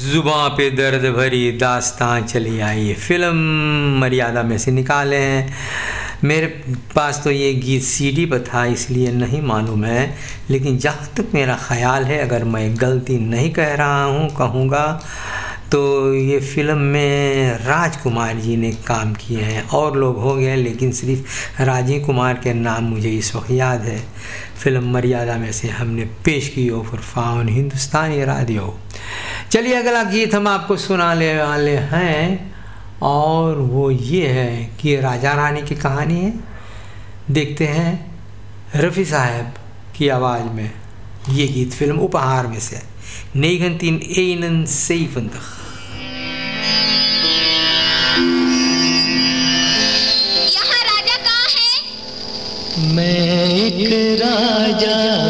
जुबां पे दर्द भरी दास्तां चली आई, फिल्म मर्यादा में से निकाले हैं। मेरे पास तो ये गीत सीडी पर था इसलिए नहीं मालूम है, लेकिन जहाँ तक मेरा ख़्याल है, अगर मैं गलती नहीं कह रहा हूँ कहूँगा तो ये फ़िल्म में राजकुमार जी ने काम किए हैं। और लोग हो गए लेकिन सिर्फ राजीव कुमार के नाम मुझे इस वक्त याद है। फ़िल्म मर्यादा में से हमने पेश की ओवर फाउन हिंदुस्तानी रेडियो। चलिए अगला गीत हम आपको सुनाने वाले हैं और वो ये है कि राजा रानी की कहानी है। देखते हैं रफ़ी साहब की आवाज़ में ये गीत फ़िल्म उपहार में से 1971। मैं एक राजा